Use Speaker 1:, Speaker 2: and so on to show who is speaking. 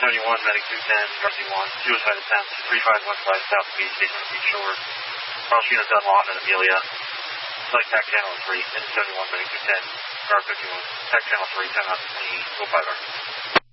Speaker 1: 1071, medic 210, Darcy 1, suicide attempt, 3515 South Beach, Station Beach Shore. Cross units Lawton and Amelia. Select TAC channel 3, 1071, medic 210, guard 51, TAC channel 3, 10 out to 20, go 5 hours.